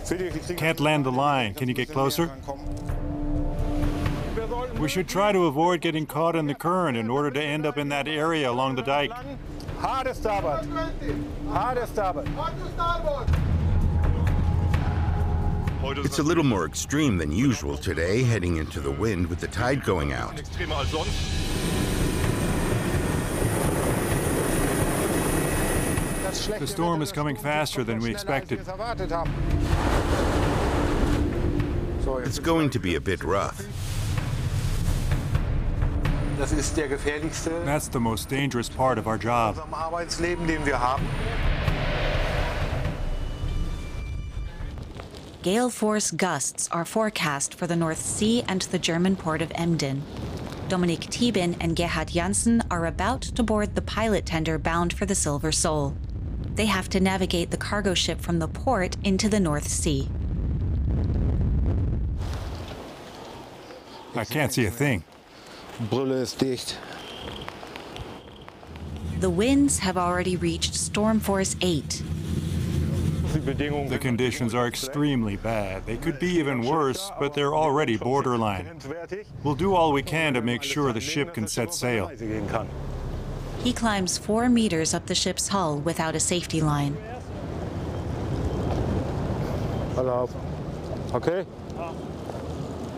Can't land the line. Can you get closer? We should try to avoid getting caught in the current in order to end up in that area along the dike. Hard starboard. Hard starboard. It's a little more extreme than usual today, heading into the wind with the tide going out. The storm is coming faster than we expected. It's going to be a bit rough. That's the most dangerous part of our job. Gale force gusts are forecast for the North Sea and the German port of Emden. Dominik Thieben and Gerhard Janssen are about to board the pilot tender bound for the Silver Soul. They have to navigate the cargo ship from the port into the North Sea. I can't see a thing. Brille ist dicht. The winds have already reached storm force 8. The conditions are extremely bad. They could be even worse, but they're already borderline. We'll do all we can to make sure the ship can set sail. He climbs 4 meters up the ship's hull without a safety line. Hello. Okay.